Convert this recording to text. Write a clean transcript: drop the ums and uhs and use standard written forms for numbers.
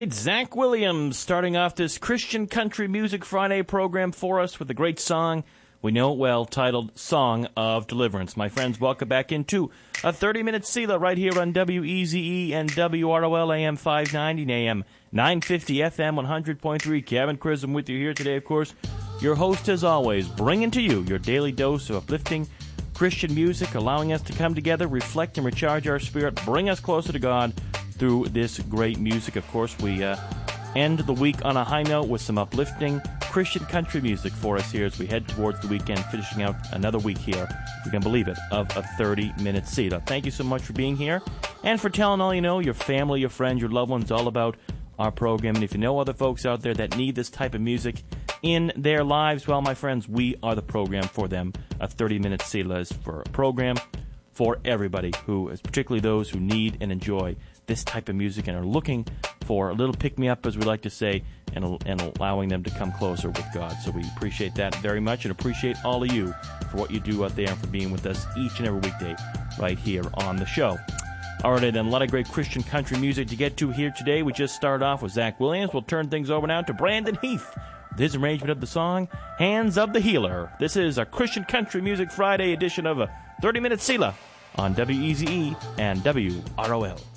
It's Zach Williams starting off this Christian Country Music Friday program for us with a great song, we know it well, titled Song of Deliverance. My friends, welcome back into a 30-minute Selah right here on WEZE and WROL AM 590 and AM 950 FM 100.3. Kevin Chisholm with you here today, of course. Your host, as always, bringing to you your daily dose of uplifting Christian music, allowing us to come together, reflect and recharge our spirit, bring us closer to God through this great music. Of course, we end the week on a high note with some uplifting Christian country music for us here as we head towards the weekend, finishing out another week here, if you can believe it, of a 30-minute Selah. Thank you so much for being here and for telling all you know, your family, your friends, your loved ones, all about our program. And if you know other folks out there that need this type of music in their lives, well, my friends, we are the program for them. A 30-minute Selah is for a program for everybody, who is particularly those who need and enjoy this type of music and are looking for a little pick-me-up, as we like to say, and allowing them to come closer with God. So we appreciate that very much and appreciate all of you for what you do out there and for being with us each and every weekday right here on the show. All right, then, a lot of great Christian country music to get to here today. We just started off with Zach Williams. We'll turn things over now to Brandon Heath with his arrangement of the song, Hands of the Healer. This is a Christian Country Music Friday edition of a 30-minute Selah on WEZE and WROL.